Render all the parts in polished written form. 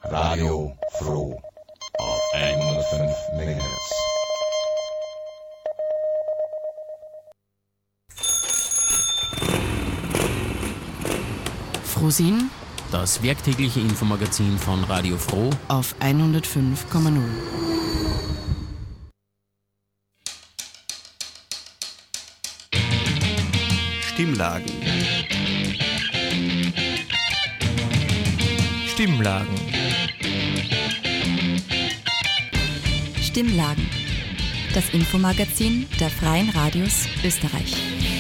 Radio Froh auf 105 MHz. Frohsinn, das werktägliche Infomagazin von Radio Froh auf 105,0. Stimmlagen. Stimmlagen. Das Infomagazin der Freien Radios Österreich.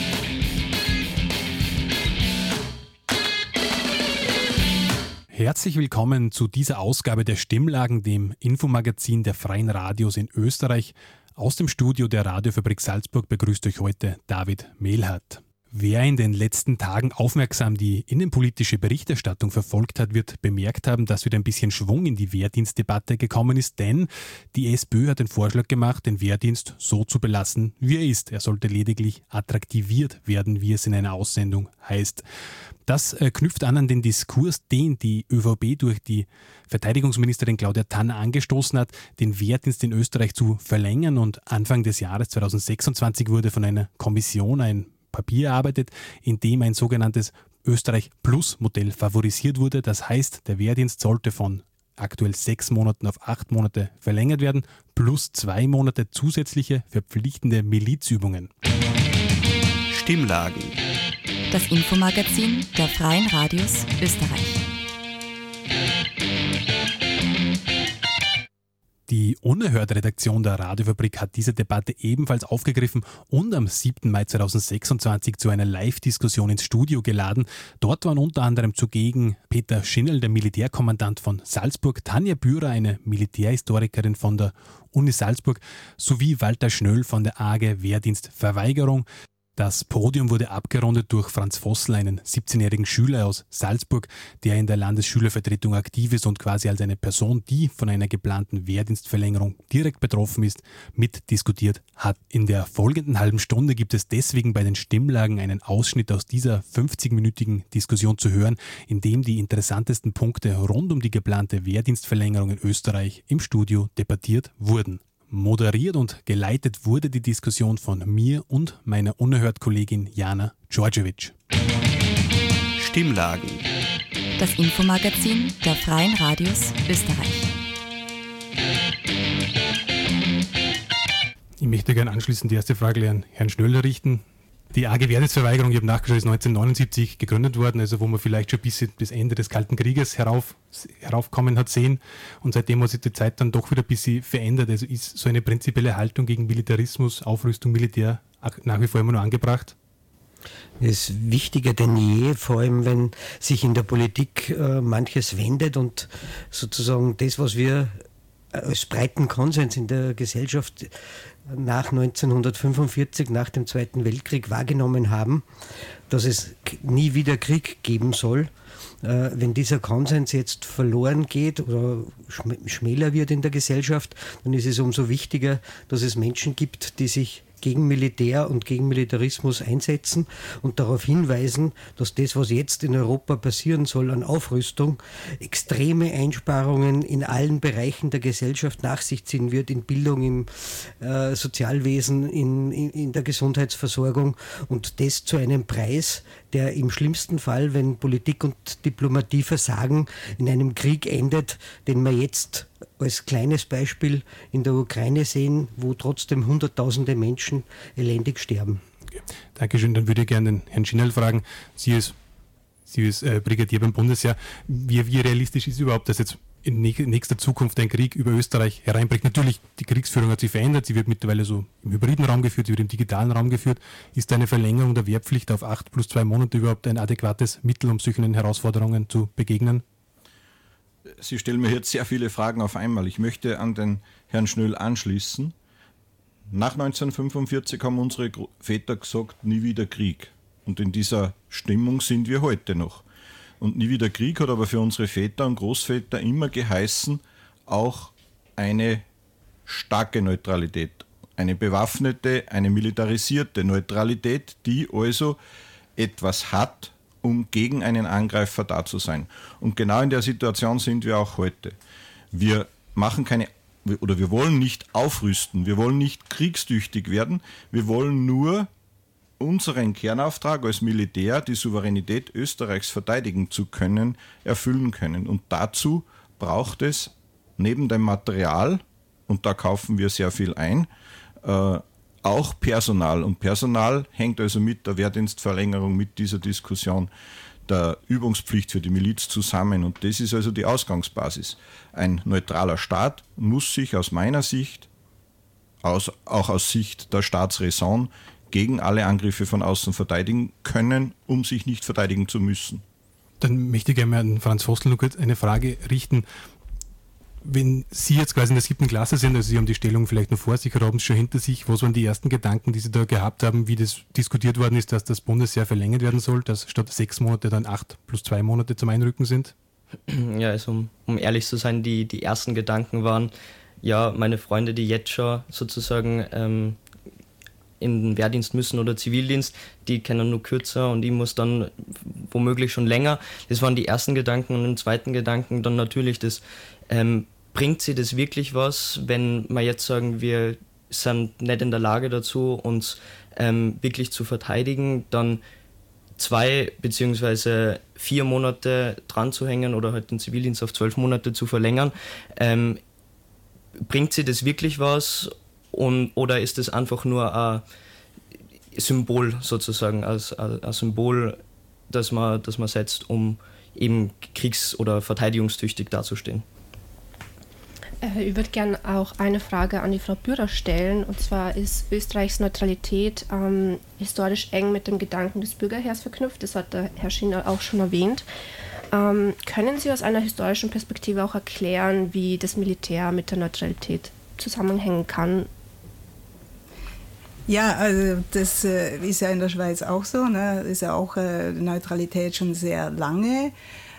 Herzlich willkommen zu dieser Ausgabe der Stimmlagen, dem Infomagazin der Freien Radios in Österreich. Aus dem Studio der Radiofabrik Salzburg begrüßt euch heute David Mehlhardt. Wer in den letzten Tagen aufmerksam die innenpolitische Berichterstattung verfolgt hat, wird bemerkt haben, dass wieder ein bisschen Schwung in die Wehrdienstdebatte gekommen ist, denn die SPÖ hat den Vorschlag gemacht, den Wehrdienst so zu belassen, wie er ist. Er sollte lediglich attraktiviert werden, wie es in einer Aussendung heißt. Das knüpft an den Diskurs, den die ÖVP durch die Verteidigungsministerin Claudia Tanner angestoßen hat, den Wehrdienst in Österreich zu verlängern, und Anfang des Jahres 2026 wurde von einer Kommission ein Papier erarbeitet, in dem ein sogenanntes Österreich-Plus-Modell favorisiert wurde. Das heißt, der Wehrdienst sollte von aktuell 6 Monaten auf 8 Monate verlängert werden, plus 2 Monate zusätzliche verpflichtende Milizübungen. Stimmlagen. Das Infomagazin der Freien Radios Österreich. Die Unerhört-Redaktion der Radiofabrik hat diese Debatte ebenfalls aufgegriffen und am 7. Mai 2026 zu einer Live-Diskussion ins Studio geladen. Dort waren unter anderem zugegen Peter Schinnel, der Militärkommandant von Salzburg, Tanja Bührer, eine Militärhistorikerin von der Uni Salzburg, sowie Walter Schnöll von der AG Wehrdienstverweigerung. Das Podium wurde abgerundet durch Franz Vossl, einen 17-jährigen Schüler aus Salzburg, der in der Landesschülervertretung aktiv ist und quasi als eine Person, die von einer geplanten Wehrdienstverlängerung direkt betroffen ist, mitdiskutiert hat. In der folgenden halben Stunde gibt es deswegen bei den Stimmlagen einen Ausschnitt aus dieser 50-minütigen Diskussion zu hören, in dem die interessantesten Punkte rund um die geplante Wehrdienstverlängerung in Österreich im Studio debattiert wurden. Moderiert und geleitet wurde die Diskussion von mir und meiner Unerhört-Kollegin Jana Djordjevic. Stimmlagen. Das Infomagazin der Freien Radios Österreich. Ich möchte gerne anschließend die erste Frage an Herrn Schnöller richten. Die AG Wehrdienstverweigerung, ich habe nachgeschaut, ist 1979 gegründet worden, also wo man vielleicht schon bis das Ende des Kalten Krieges heraufkommen hat sehen, und seitdem hat sich die Zeit dann doch wieder ein bisschen verändert. Also ist so eine prinzipielle Haltung gegen Militarismus, Aufrüstung, Militär nach wie vor immer noch angebracht? Es ist wichtiger denn je, vor allem wenn sich in der Politik manches wendet und sozusagen das, was wir als breiten Konsens in der Gesellschaft nach 1945, nach dem Zweiten Weltkrieg wahrgenommen haben, dass es nie wieder Krieg geben soll. Wenn dieser Konsens jetzt verloren geht oder schmäler wird in der Gesellschaft, dann ist es umso wichtiger, dass es Menschen gibt, die sich gegen Militär und gegen Militarismus einsetzen und darauf hinweisen, dass das, was jetzt in Europa passieren soll an Aufrüstung, extreme Einsparungen in allen Bereichen der Gesellschaft nach sich ziehen wird, in Bildung, im Sozialwesen, in der Gesundheitsversorgung, und das zu einem Preis, der im schlimmsten Fall, wenn Politik und Diplomatie versagen, in einem Krieg endet, den wir jetzt als kleines Beispiel in der Ukraine sehen, wo trotzdem Hunderttausende Menschen elendig sterben. Okay. Dankeschön. Dann würde ich gerne den Herrn Schinnel fragen. Sie ist Brigadier beim Bundesheer. Wie realistisch ist überhaupt, dass jetzt in nächster Zukunft ein Krieg über Österreich hereinbricht? Natürlich, die Kriegsführung hat sich verändert. Sie wird mittlerweile so im hybriden Raum geführt, sie wird im digitalen Raum geführt. Ist eine Verlängerung der Wehrpflicht auf 8 plus 2 Monate überhaupt ein adäquates Mittel, um solchen Herausforderungen zu begegnen? Sie stellen mir jetzt sehr viele Fragen auf einmal. Ich möchte an den Herrn Schnöll anschließen. Nach 1945 haben unsere Väter gesagt, nie wieder Krieg. Und in dieser Stimmung sind wir heute noch. Und nie wieder Krieg hat aber für unsere Väter und Großväter immer geheißen, auch eine starke Neutralität. Eine bewaffnete, eine militarisierte Neutralität, die also etwas hat, um gegen einen Angreifer da zu sein. Und genau in der Situation sind wir auch heute. Wir wollen nicht aufrüsten, wir wollen nicht kriegstüchtig werden, wir wollen nur unseren Kernauftrag als Militär, die Souveränität Österreichs verteidigen zu können, erfüllen können. Und dazu braucht es neben dem Material, und da kaufen wir sehr viel ein, auch Personal. Und Personal hängt also mit der Wehrdienstverlängerung, mit dieser Diskussion der Übungspflicht für die Miliz zusammen. Und das ist also die Ausgangsbasis. Ein neutraler Staat muss sich aus meiner Sicht, auch aus Sicht der Staatsräson, gegen alle Angriffe von außen verteidigen können, um sich nicht verteidigen zu müssen. Dann möchte ich gerne mal an Franz Vostl noch kurz eine Frage richten. Wenn Sie jetzt quasi in der 7. Klasse sind, also Sie haben die Stellung vielleicht noch vor sich oder haben es schon hinter sich, was waren die ersten Gedanken, die Sie da gehabt haben, wie das diskutiert worden ist, dass das Bundesheer verlängert werden soll, dass statt 6 Monate dann 8 plus 2 Monate zum Einrücken sind? Ja, also um ehrlich zu sein, die ersten Gedanken waren, ja, meine Freunde, die jetzt schon sozusagen in den Wehrdienst müssen oder Zivildienst, die kennen nur kürzer und ich muss dann womöglich schon länger. Das waren die ersten Gedanken und im zweiten Gedanken dann natürlich das, bringt sie das wirklich was, wenn wir jetzt sagen, wir sind nicht in der Lage dazu, uns wirklich zu verteidigen, dann 2 bzw. 4 Monate dran zu hängen oder halt den Zivildienst auf 12 Monate zu verlängern. Bringt sie das wirklich was? Oder ist es einfach nur ein Symbol sozusagen, als ein Symbol, das man setzt, um eben kriegs- oder verteidigungstüchtig dazustehen? Ich würde gerne auch eine Frage an die Frau Bührer stellen. Und zwar ist Österreichs Neutralität historisch eng mit dem Gedanken des Bürgerheers verknüpft. Das hat der Herr Schindler auch schon erwähnt. Können Sie aus einer historischen Perspektive auch erklären, wie das Militär mit der Neutralität zusammenhängen kann? Ja, also das ist ja in der Schweiz auch so, ne? Ist ja auch Neutralität schon sehr lange.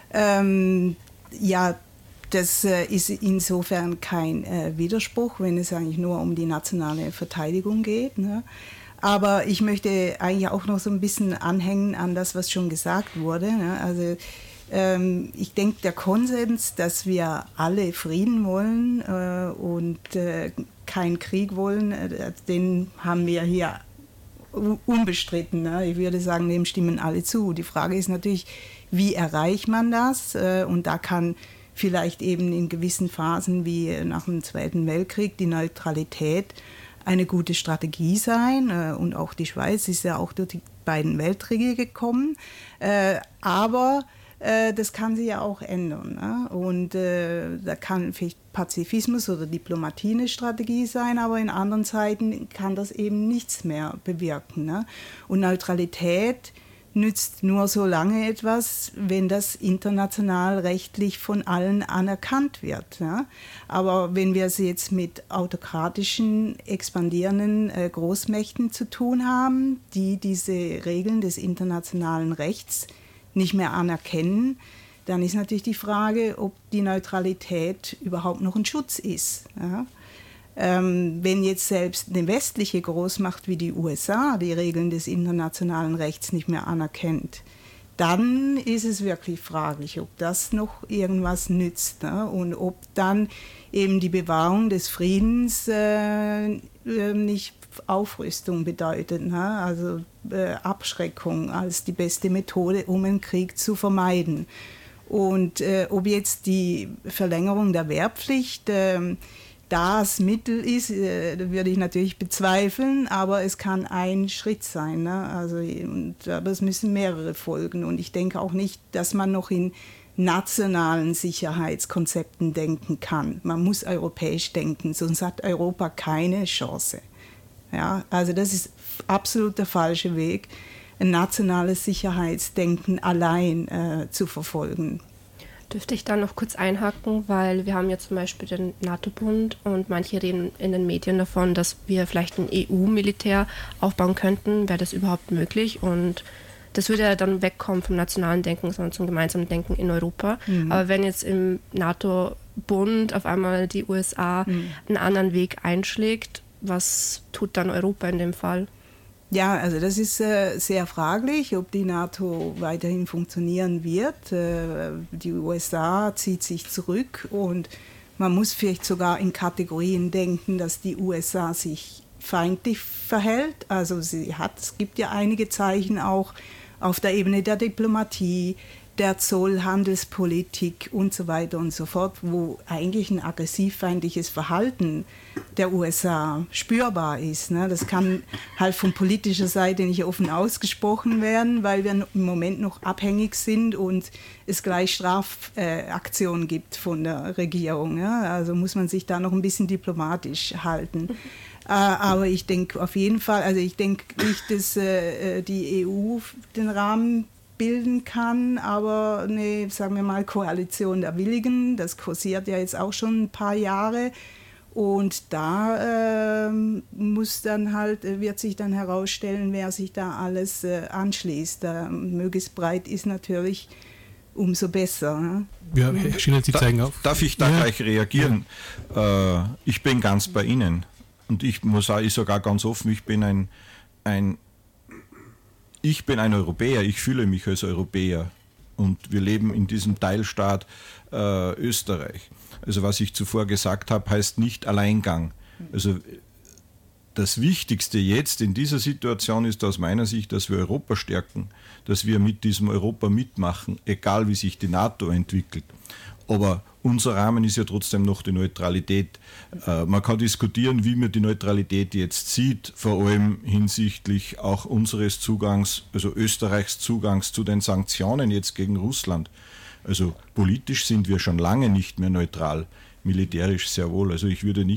Ja, das ist insofern kein Widerspruch, wenn es eigentlich nur um die nationale Verteidigung geht, ne? Aber ich möchte eigentlich auch noch so ein bisschen anhängen an das, was schon gesagt wurde, ne? Also ich denke, der Konsens, dass wir alle Frieden wollen und keinen Krieg wollen, den haben wir hier unbestritten, ne? Ich würde sagen, dem stimmen alle zu. Die Frage ist natürlich, wie erreicht man das? Und da kann vielleicht eben in gewissen Phasen wie nach dem Zweiten Weltkrieg die Neutralität eine gute Strategie sein. Und auch die Schweiz ist ja auch durch die beiden Weltkriege gekommen. Aber das kann sich ja auch ändern, ne? Und da kann vielleicht Pazifismus oder Diplomatie eine Strategie sein, aber in anderen Zeiten kann das eben nichts mehr bewirken, ne? Und Neutralität nützt nur so lange etwas, wenn das international rechtlich von allen anerkannt wird, ja? Aber wenn wir es jetzt mit autokratischen, expandierenden Großmächten zu tun haben, die diese Regeln des internationalen Rechts nicht mehr anerkennen, dann ist natürlich die Frage, ob die Neutralität überhaupt noch ein Schutz ist, ja? Wenn jetzt selbst eine westliche Großmacht wie die USA die Regeln des internationalen Rechts nicht mehr anerkennt, dann ist es wirklich fraglich, ob das noch irgendwas nützt, ne? Und ob dann eben die Bewahrung des Friedens nicht Aufrüstung bedeutet, ne? Also Abschreckung als die beste Methode, um einen Krieg zu vermeiden. Und ob jetzt die Verlängerung der Wehrpflicht das Mittel ist, würde ich natürlich bezweifeln, aber es kann ein Schritt sein, ne? Also, aber es müssen mehrere folgen. Und ich denke auch nicht, dass man noch in nationalen Sicherheitskonzepten denken kann. Man muss europäisch denken, sonst hat Europa keine Chance. Ja, also das ist absolut der falsche Weg, ein nationales Sicherheitsdenken allein zu verfolgen. Dürfte ich da noch kurz einhaken, weil wir haben ja zum Beispiel den NATO-Bund und manche reden in den Medien davon, dass wir vielleicht ein EU-Militär aufbauen könnten. Wäre das überhaupt möglich? Und das würde ja dann wegkommen vom nationalen Denken, sondern zum gemeinsamen Denken in Europa. Mhm. Aber wenn jetzt im NATO-Bund auf einmal die USA einen anderen Weg einschlägt, was tut dann Europa in dem Fall? Ja, also das ist sehr fraglich, ob die NATO weiterhin funktionieren wird. Die USA zieht sich zurück und man muss vielleicht sogar in Kategorien denken, dass die USA sich feindlich verhält. Also es gibt ja einige Zeichen auch auf der Ebene der Diplomatie, der Zoll, Handelspolitik und so weiter und so fort, wo eigentlich ein aggressivfeindliches Verhalten der USA spürbar ist. Ne? Das kann halt von politischer Seite nicht offen ausgesprochen werden, weil wir im Moment noch abhängig sind und es gleich Strafaktionen gibt von der Regierung. Ja? Also muss man sich da noch ein bisschen diplomatisch halten. Aber ich denke auf jeden Fall, also ich denke nicht, dass die EU den Rahmen bilden kann, aber eine, sagen wir mal, Koalition der Willigen, das kursiert ja jetzt auch schon ein paar Jahre und da wird sich dann herausstellen, wer sich da alles anschließt. Möglichst breit ist natürlich umso besser. Ne? Ja, Herr Schinnel, Sie zeigen auf. Darf ich da gleich reagieren? Ja. Ich bin ganz bei Ihnen und ich sage sogar ganz offen, ich bin ein Europäer, ich fühle mich als Europäer und wir leben in diesem Teilstaat Österreich. Also was ich zuvor gesagt habe, heißt nicht Alleingang. Also das Wichtigste jetzt in dieser Situation ist aus meiner Sicht, dass wir Europa stärken, dass wir mit diesem Europa mitmachen, egal wie sich die NATO entwickelt. Aber unser Rahmen ist ja trotzdem noch die Neutralität. Man kann diskutieren, wie man die Neutralität jetzt sieht, vor allem hinsichtlich auch unseres Zugangs, also Österreichs Zugangs zu den Sanktionen jetzt gegen Russland. Also politisch sind wir schon lange nicht mehr neutral, militärisch sehr wohl. Also ich würde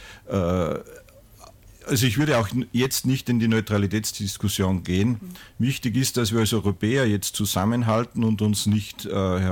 auch jetzt nicht in die Neutralitätsdiskussion gehen. Wichtig ist, dass wir als Europäer jetzt zusammenhalten und uns nicht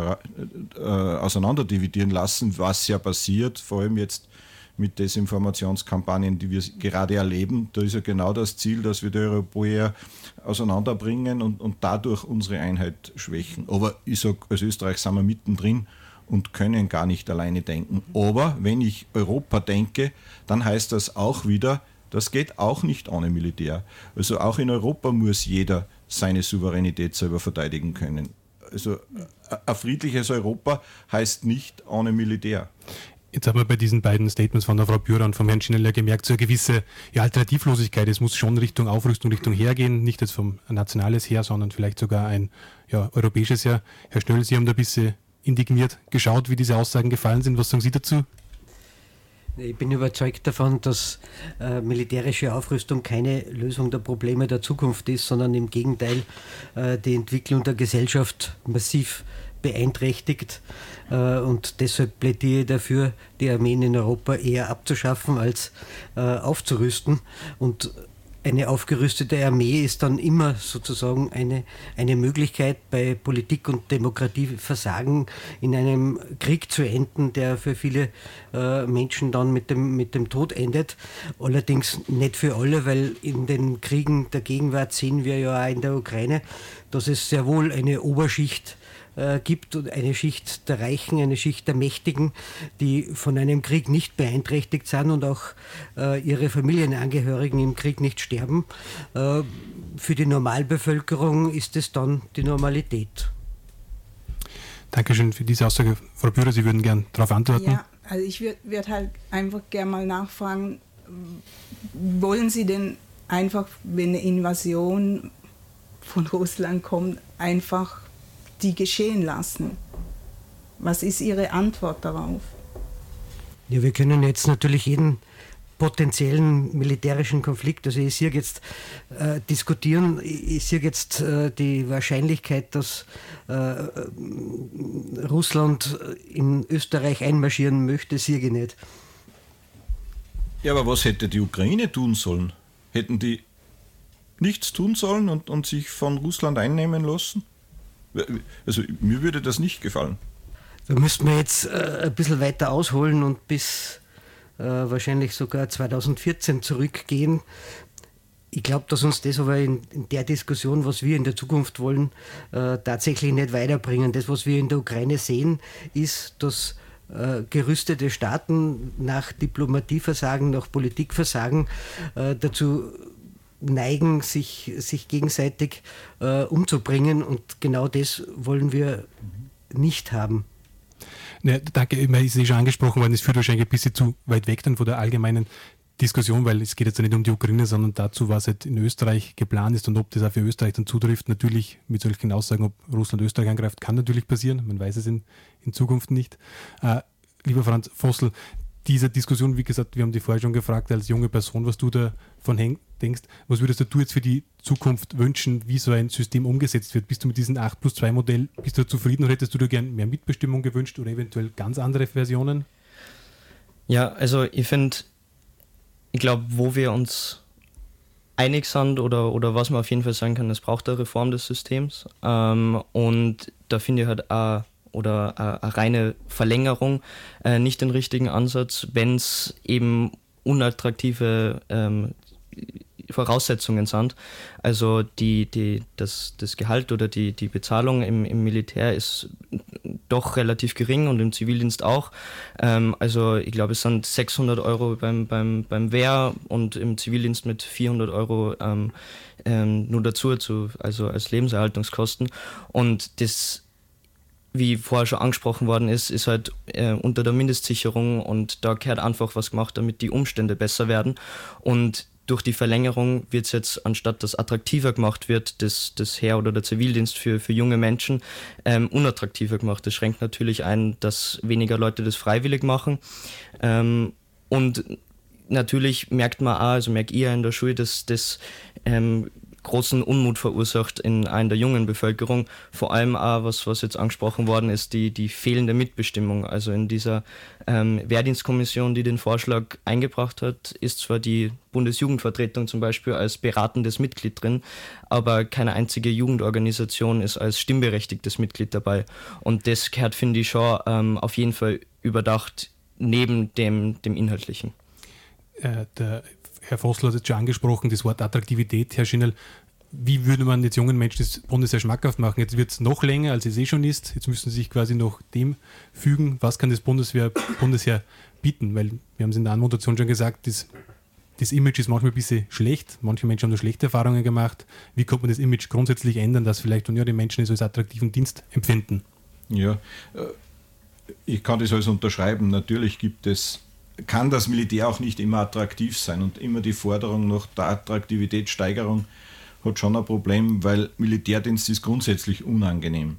auseinanderdividieren lassen, was ja passiert, vor allem jetzt mit Desinformationskampagnen, die wir gerade erleben. Da ist ja genau das Ziel, dass wir die Europäer auseinanderbringen und dadurch unsere Einheit schwächen. Aber ich sage, als Österreich sind wir mittendrin und können gar nicht alleine denken. Aber wenn ich Europa denke, dann heißt das auch wieder, das geht auch nicht ohne Militär. Also auch in Europa muss jeder seine Souveränität selber verteidigen können. Also ein friedliches Europa heißt nicht ohne Militär. Jetzt haben wir bei diesen beiden Statements von der Frau Bührer und vom Herrn Schinnel gemerkt, so eine gewisse Alternativlosigkeit. Es muss schon Richtung Aufrüstung, Richtung Heer gehen, nicht jetzt vom nationales Heer, sondern vielleicht sogar ein europäisches Heer. Herr Schnöll, Sie haben da ein bisschen indigniert geschaut, wie diese Aussagen gefallen sind. Was sagen Sie dazu? Ich bin überzeugt davon, dass militärische Aufrüstung keine Lösung der Probleme der Zukunft ist, sondern im Gegenteil die Entwicklung der Gesellschaft massiv beeinträchtigt. Und deshalb plädiere ich dafür, die Armeen in Europa eher abzuschaffen als aufzurüsten. Und eine aufgerüstete Armee ist dann immer sozusagen eine Möglichkeit, bei Politik und Demokratieversagen in einem Krieg zu enden, der für viele Menschen dann mit dem Tod endet. Allerdings nicht für alle, weil in den Kriegen der Gegenwart sehen wir ja auch in der Ukraine, dass es sehr wohl eine Oberschicht gibt und eine Schicht der Reichen, eine Schicht der Mächtigen, die von einem Krieg nicht beeinträchtigt sind und auch ihre Familienangehörigen im Krieg nicht sterben. Für die Normalbevölkerung ist es dann die Normalität. Dankeschön für diese Aussage. Frau Bührer, Sie würden gern darauf antworten. Ja, also ich würde halt einfach gerne mal nachfragen, wollen Sie denn einfach, wenn eine Invasion von Russland kommt, einfach die geschehen lassen? Was ist Ihre Antwort darauf? Ja, wir können jetzt natürlich jeden potenziellen militärischen Konflikt, also ich sehe jetzt diskutieren, ich sehe jetzt die Wahrscheinlichkeit, dass Russland in Österreich einmarschieren möchte, sehe ich nicht. Ja, aber was hätte die Ukraine tun sollen? Hätten die nichts tun sollen und sich von Russland einnehmen lassen? Also mir würde das nicht gefallen. Da müssten wir jetzt ein bisschen weiter ausholen und bis wahrscheinlich sogar 2014 zurückgehen. Ich glaube, dass uns das aber in der Diskussion, was wir in der Zukunft wollen, tatsächlich nicht weiterbringen. Das, was wir in der Ukraine sehen, ist, dass gerüstete Staaten nach Diplomatieversagen, nach Politikversagen dazu neigen, sich gegenseitig umzubringen, und genau das wollen wir nicht haben. Ja, danke, es ist schon angesprochen worden, es führt wahrscheinlich ein bisschen zu weit weg dann von der allgemeinen Diskussion, weil es geht jetzt ja nicht um die Ukraine, sondern dazu, was halt in Österreich geplant ist und ob das auch für Österreich dann zutrifft. Natürlich mit solchen Aussagen, ob Russland Österreich angreift, kann natürlich passieren. Man weiß es in Zukunft nicht. Lieber Franz Vossl, diese Diskussion, wie gesagt, wir haben dich vorher schon gefragt, als junge Person, was du davon denkst. Was würdest du jetzt für die Zukunft wünschen, wie so ein System umgesetzt wird? Bist du mit diesem 8+2 Modell, bist du zufrieden, oder hättest du dir gern mehr Mitbestimmung gewünscht oder eventuell ganz andere Versionen? Ja, also ich glaube, wo wir uns einig sind oder was man auf jeden Fall sagen kann, es braucht eine Reform des Systems. Und da finde ich halt eine reine Verlängerung nicht den richtigen Ansatz, wenn es eben unattraktive Voraussetzungen sind. Also das Gehalt oder die Bezahlung im Militär ist doch relativ gering und im Zivildienst auch. Also ich glaube, es sind 600 Euro beim Wehr und im Zivildienst mit 400 Euro nur dazu, also als Lebenserhaltungskosten. Und das, wie vorher schon angesprochen worden ist halt unter der Mindestsicherung, und da gehört einfach was gemacht, damit die Umstände besser werden. Und durch die Verlängerung wird es jetzt, anstatt dass attraktiver gemacht wird, das Heer oder der Zivildienst für junge Menschen, unattraktiver gemacht. Das schränkt natürlich ein, dass weniger Leute das freiwillig machen. Und natürlich merkt man auch, also merke ich in der Schule, dass das großen Unmut verursacht in der jungen Bevölkerung. Vor allem auch, was jetzt angesprochen worden ist, die fehlende Mitbestimmung. Also in dieser Wehrdienstkommission, die den Vorschlag eingebracht hat, ist zwar die Bundesjugendvertretung zum Beispiel als beratendes Mitglied drin, aber keine einzige Jugendorganisation ist als stimmberechtigtes Mitglied dabei. Und das gehört, finde ich, schon auf jeden Fall überdacht, neben dem Inhaltlichen. Der Herr Vossl hat jetzt schon angesprochen, das Wort Attraktivität. Herr Schinnerl, wie würde man jetzt jungen Menschen das Bundesheer schmackhaft machen? Jetzt wird es noch länger, als es schon ist. Jetzt müssen sie sich quasi noch dem fügen. Was kann das Bundesheer bieten? Weil wir haben es in der Anmoderation schon gesagt, das Image ist manchmal ein bisschen schlecht. Manche Menschen haben da schlechte Erfahrungen gemacht. Wie kann man das Image grundsätzlich ändern, dass vielleicht die Menschen es als attraktiven Dienst empfinden? Ja, ich kann das alles unterschreiben. Natürlich kann das Militär auch nicht immer attraktiv sein, und immer die Forderung nach der Attraktivitätssteigerung hat schon ein Problem, weil Militärdienst ist grundsätzlich unangenehm.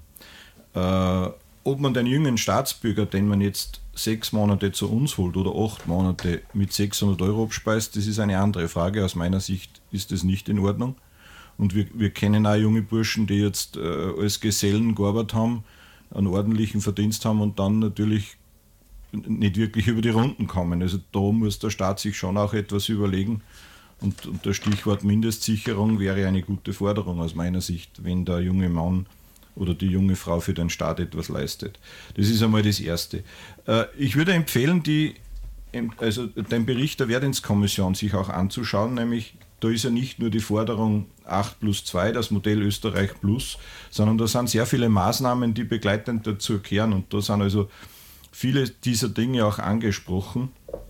Ob man den jungen Staatsbürger, den man jetzt 6 Monate zu uns holt oder 8 Monate mit 600 Euro abspeist, das ist eine andere Frage. Aus meiner Sicht ist das nicht in Ordnung. Und wir kennen auch junge Burschen, die jetzt als Gesellen gearbeitet haben, einen ordentlichen Verdienst haben und dann natürlich nicht wirklich über die Runden kommen. Also da muss der Staat sich schon auch etwas überlegen. Und das Stichwort Mindestsicherung wäre eine gute Forderung aus meiner Sicht, wenn der junge Mann oder die junge Frau für den Staat etwas leistet. Das ist einmal das Erste. Ich würde empfehlen, den Bericht der Wehrdienstkommission sich auch anzuschauen, nämlich da ist ja nicht nur die Forderung 8+2, das Modell Österreich Plus, sondern da sind sehr viele Maßnahmen, die begleitend dazu kehren, und da sind also viele dieser Dinge auch angesprochen,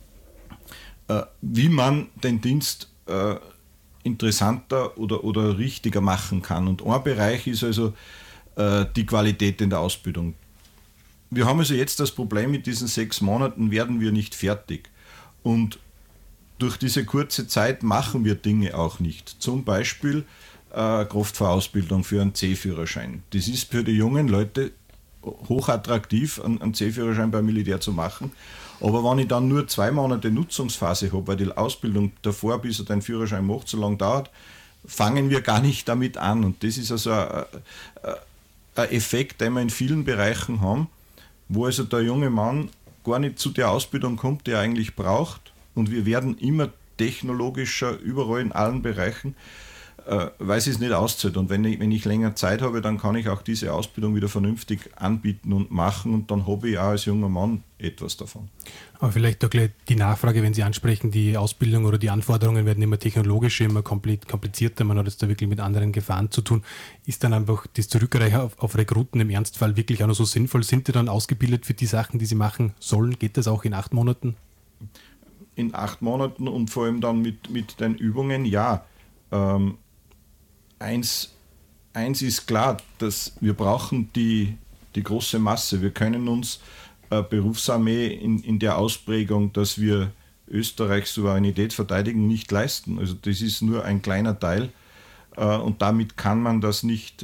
wie man den Dienst interessanter oder richtiger machen kann. Und ein Bereich ist also die Qualität in der Ausbildung. Wir haben also jetzt das Problem, mit diesen 6 Monaten werden wir nicht fertig. Und durch diese kurze Zeit machen wir Dinge auch nicht. Zum Beispiel Kraftfahrausbildung für einen C-Führerschein. Das ist für die jungen Leute hochattraktiv, einen C-Führerschein beim Militär zu machen. Aber wenn ich dann nur 2 Monate Nutzungsphase habe, weil die Ausbildung davor, bis er den Führerschein macht, so lange dauert, fangen wir gar nicht damit an. Und das ist also ein Effekt, den wir in vielen Bereichen haben, wo also der junge Mann gar nicht zu der Ausbildung kommt, die er eigentlich braucht. Und wir werden immer technologischer, überall in allen Bereichen, weil es nicht auszahlt. Und wenn ich länger Zeit habe, dann kann ich auch diese Ausbildung wieder vernünftig anbieten und machen, und dann habe ich auch als junger Mann etwas davon. Aber vielleicht auch gleich die Nachfrage, wenn Sie ansprechen, die Ausbildung oder die Anforderungen werden immer technologischer, immer komplizierter, man hat jetzt da wirklich mit anderen Gefahren zu tun. Ist dann einfach das Zurückreichen auf Rekruten im Ernstfall wirklich auch noch so sinnvoll? Sind die dann ausgebildet für die Sachen, die sie machen sollen? Geht das auch in 8 Monaten? In 8 Monaten und vor allem dann mit den Übungen, ja. eins ist klar, dass wir brauchen die große Masse. Wir können uns Berufsarmee in der Ausprägung, dass wir Österreichs Souveränität verteidigen, nicht leisten. Also das ist nur ein kleiner Teil und damit kann man das nicht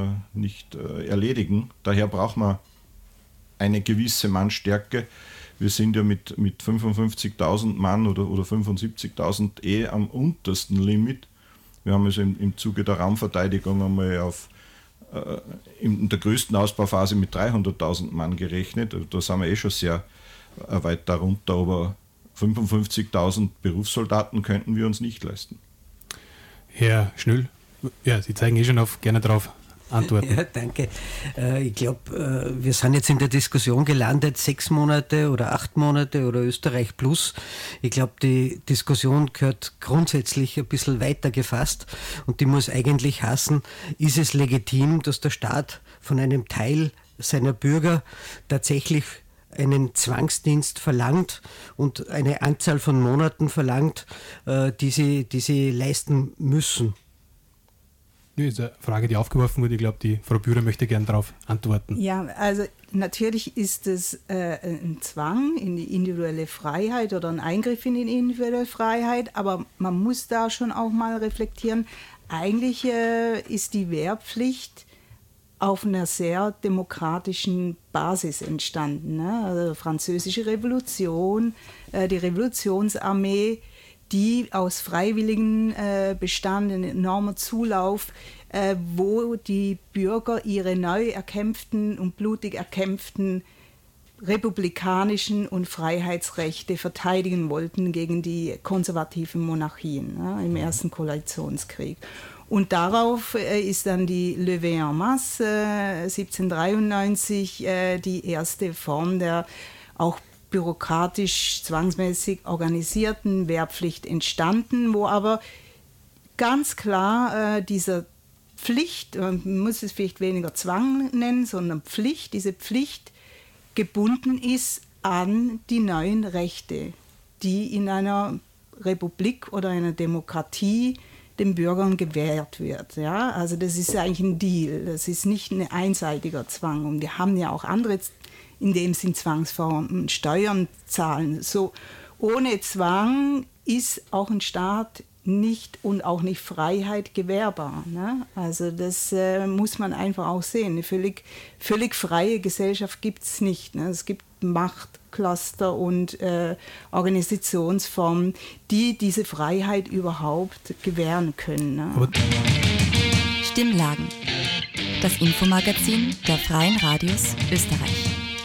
erledigen. Daher braucht man eine gewisse Mannstärke. Wir sind ja mit 55.000 Mann oder 75.000 am untersten Limit. Wir haben also im Zuge der Raumverteidigung einmal in der größten Ausbauphase mit 300.000 Mann gerechnet. Da sind wir schon sehr weit darunter, aber 55.000 Berufssoldaten könnten wir uns nicht leisten. Herr Schnüll, ja, Sie zeigen schon auf, gerne darauf antworten. Ja, danke. Ich glaube, wir sind jetzt in der Diskussion gelandet, 6 Monate oder 8 Monate oder Österreich plus. Ich glaube, die Diskussion gehört grundsätzlich ein bisschen weiter gefasst und die muss eigentlich heißen, ist es legitim, dass der Staat von einem Teil seiner Bürger tatsächlich einen Zwangsdienst verlangt und eine Anzahl von Monaten verlangt, die sie leisten müssen. Das ist eine Frage, die aufgeworfen wurde. Ich glaube, die Frau Bührer möchte gerne darauf antworten. Ja, also natürlich ist es ein Zwang in die individuelle Freiheit oder ein Eingriff in die individuelle Freiheit, aber man muss da schon auch mal reflektieren, eigentlich ist die Wehrpflicht auf einer sehr demokratischen Basis entstanden. Ne? Also Französische Revolution, die Revolutionsarmee, die aus Freiwilligen bestand, ein enormer Zulauf, wo die Bürger ihre neu erkämpften und blutig erkämpften republikanischen und Freiheitsrechte verteidigen wollten gegen die konservativen Monarchien im Ersten Koalitionskrieg. Und darauf ist dann die Levée en Masse 1793 die erste Form der auch bürokratisch zwangsmäßig organisierten Wehrpflicht entstanden, wo aber ganz klar dieser Pflicht, man muss es vielleicht weniger Zwang nennen, sondern Pflicht, diese Pflicht gebunden ist an die neuen Rechte, die in einer Republik oder einer Demokratie den Bürgern gewährt wird. Ja? Also das ist eigentlich ein Deal, das ist nicht ein einseitiger Zwang. Und wir haben ja auch andere, in dem Sinn Zwangsformen, Steuern zahlen. So, ohne Zwang ist auch ein Staat nicht und auch nicht Freiheit gewährbar. Ne? Also das muss man einfach auch sehen. Eine völlig freie Gesellschaft gibt es nicht. Ne? Es gibt Machtcluster und Organisationsformen, die diese Freiheit überhaupt gewähren können. Ne? Stimmlagen. Das Infomagazin der Freien Radios Österreich.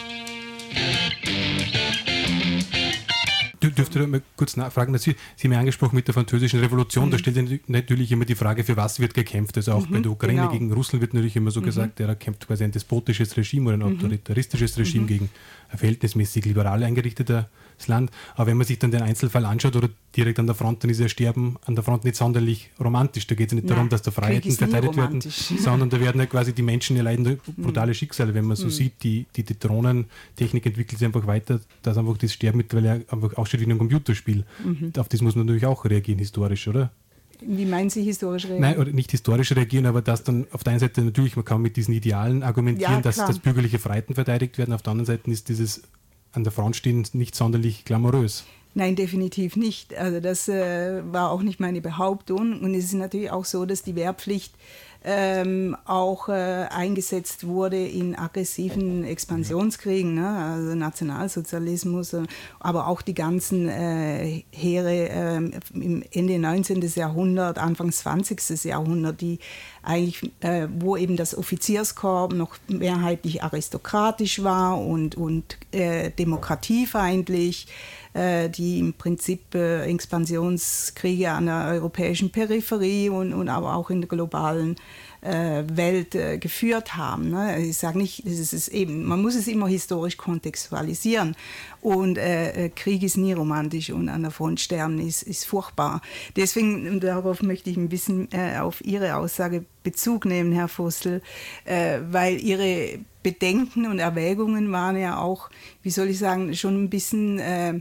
Dürfte ich mal kurz nachfragen, Sie haben ja angesprochen mit der Französischen Revolution, da stellt sich natürlich immer die Frage, für was wird gekämpft. Also auch bei der Ukraine gegen Russland wird natürlich immer so gesagt, da kämpft quasi ein despotisches Regime oder ein autoritaristisches Regime gegen ein verhältnismäßig liberal eingerichtetes Land. Aber wenn man sich dann den Einzelfall anschaut oder direkt an der Front, dann ist ja Sterben an der Front nicht sonderlich romantisch. Da geht es nicht darum, dass da Freiheiten verteidigt werden, sondern da werden ja quasi die Menschen erleiden brutale Schicksale. Wenn man so sieht, die Drohnentechnik entwickelt sich einfach weiter, dass einfach das Sterben mittlerweile einfach ausschaut wie ein Computerspiel. Auf das muss man natürlich auch reagieren, historisch, oder? Wie meinen Sie historisch reagieren? Nein, oder nicht historisch reagieren, aber dass dann auf der einen Seite natürlich, man kann mit diesen Idealen argumentieren, dass bürgerliche Freiheiten verteidigt werden, auf der anderen Seite ist dieses an der Front stehen nicht sonderlich glamourös. Nein, definitiv nicht. Also das war auch nicht meine Behauptung. Und es ist natürlich auch so, dass die Wehrpflicht auch eingesetzt wurde in aggressiven Expansionskriegen, ne? Also Nationalsozialismus, aber auch die ganzen Heere im Ende 19. Jahrhundert, Anfang 20. Jahrhundert, die eigentlich, wo eben das Offizierskorps noch mehrheitlich aristokratisch war und demokratiefeindlich, die im Prinzip Expansionskriege an der europäischen Peripherie und aber auch in der globalen Welt geführt haben. Ne? Ich sage nicht, es ist eben, man muss es immer historisch kontextualisieren und Krieg ist nie romantisch und an der Front sterben ist furchtbar. Deswegen, und darauf möchte ich ein bisschen auf Ihre Aussage Bezug nehmen, Herr Vossel, weil Ihre Bedenken und Erwägungen waren ja auch, wie soll ich sagen, schon ein bisschen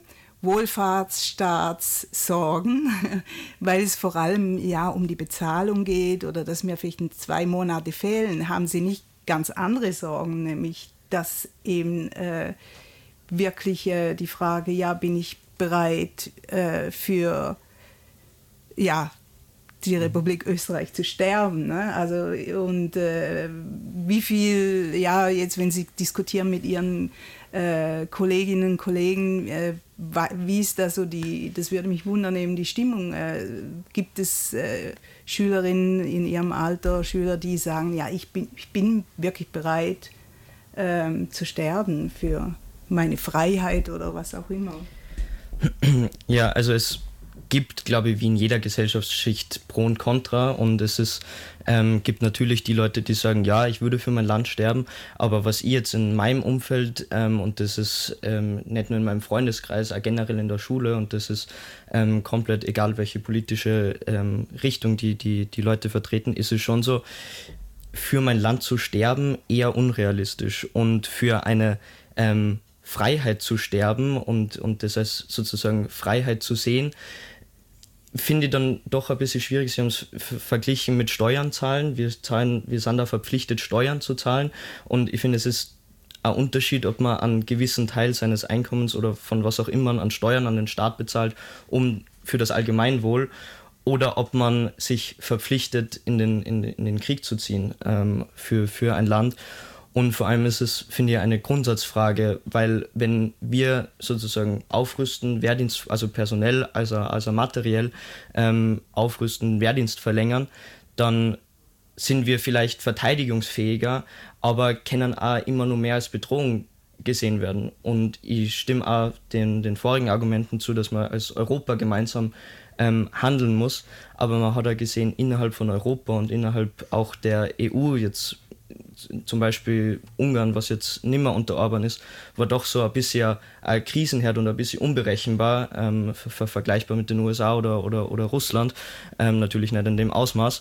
Wohlfahrtsstaatssorgen, weil es vor allem ja um die Bezahlung geht oder dass mir vielleicht 2 Monate fehlen, haben sie nicht ganz andere Sorgen, nämlich dass eben wirklich die Frage, ja, bin ich bereit für die Republik Österreich zu sterben, ne? Also und wie viel, ja, jetzt wenn Sie diskutieren mit Ihren Kolleginnen und Kollegen, wie ist da so das würde mich wundern, eben die Stimmung. Gibt es Schülerinnen in Ihrem Alter, Schüler, die sagen, ja, ich bin wirklich bereit zu sterben für meine Freiheit oder was auch immer? Ja, also es gibt, glaube ich, wie in jeder Gesellschaftsschicht Pro und Contra, und es gibt natürlich die Leute, die sagen, ja, ich würde für mein Land sterben, aber was ich jetzt in meinem Umfeld, und das ist nicht nur in meinem Freundeskreis, auch generell in der Schule, und das ist komplett egal, welche politische Richtung die Leute vertreten, ist es schon so, für mein Land zu sterben eher unrealistisch, und für eine Freiheit zu sterben und das als sozusagen Freiheit zu sehen, finde ich dann doch ein bisschen schwierig. Sie haben es verglichen mit Steuern zahlen. Wir sind da verpflichtet, Steuern zu zahlen, und ich finde, es ist ein Unterschied, ob man einen gewissen Teil seines Einkommens oder von was auch immer an Steuern an den Staat bezahlt, für das Allgemeinwohl, oder ob man sich verpflichtet, in den Krieg zu ziehen für ein Land. Und vor allem ist es, finde ich, eine Grundsatzfrage, weil wenn wir sozusagen aufrüsten, Wehrdienst, also personell, also materiell aufrüsten, Wehrdienst verlängern, dann sind wir vielleicht verteidigungsfähiger, aber können auch immer nur mehr als Bedrohung gesehen werden. Und ich stimme auch den vorigen Argumenten zu, dass man als Europa gemeinsam handeln muss, aber man hat ja gesehen, innerhalb von Europa und innerhalb auch der EU jetzt, zum Beispiel Ungarn, was jetzt nicht mehr unter Orban ist, war doch so ein bisschen ein Krisenherd und ein bisschen unberechenbar, vergleichbar mit den USA oder Russland, natürlich nicht in dem Ausmaß.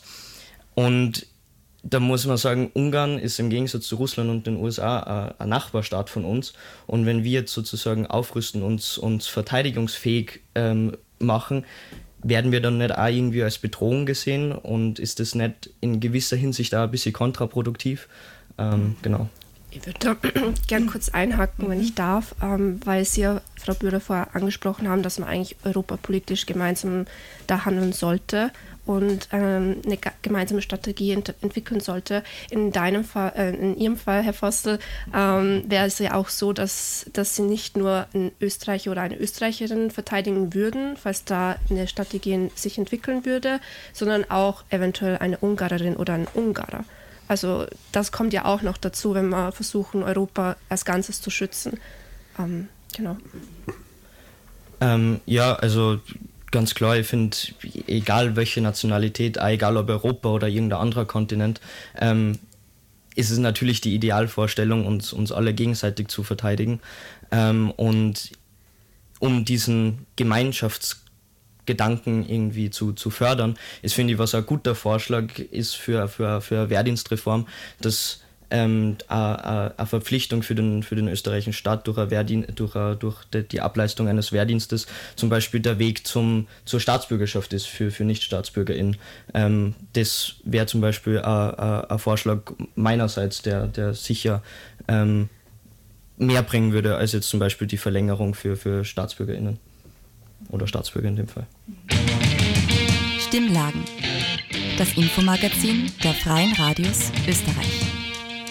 Und da muss man sagen, Ungarn ist im Gegensatz zu Russland und den USA ein Nachbarstaat von uns. Und wenn wir jetzt sozusagen aufrüsten, uns verteidigungsfähig machen, werden wir dann nicht auch irgendwie als Bedrohung gesehen, und ist das nicht in gewisser Hinsicht auch ein bisschen kontraproduktiv? Genau. Ich würde da gerne kurz einhaken, wenn ich darf, weil Sie ja, Frau Bührer, vorher angesprochen haben, dass man eigentlich europapolitisch gemeinsam da handeln sollte und eine gemeinsame Strategie entwickeln sollte. In Ihrem Fall, Herr Vostl, wäre es ja auch so, dass Sie nicht nur einen Österreicher oder eine Österreicherin verteidigen würden, falls da eine Strategie sich entwickeln würde, sondern auch eventuell eine Ungarerin oder einen Ungarer. Also das kommt ja auch noch dazu, wenn wir versuchen, Europa als Ganzes zu schützen. Genau. Ja, also ganz klar, ich finde, egal welche Nationalität, egal ob Europa oder irgendein anderer Kontinent, ist es natürlich die Idealvorstellung, uns alle gegenseitig zu verteidigen. Und um diesen Gemeinschaftsgedanken irgendwie zu fördern, ist, finde ich, was ein guter Vorschlag ist für Wehrdienstreform, dass eine Verpflichtung für den österreichischen Staat durch die Ableistung eines Wehrdienstes zum Beispiel der Weg zur Staatsbürgerschaft ist für NichtstaatsbürgerInnen. Das wäre zum Beispiel ein Vorschlag meinerseits, der sicher mehr bringen würde als jetzt zum Beispiel die Verlängerung für StaatsbürgerInnen oder Staatsbürger in dem Fall. Stimmlagen. Das Infomagazin der Freien Radios Österreich.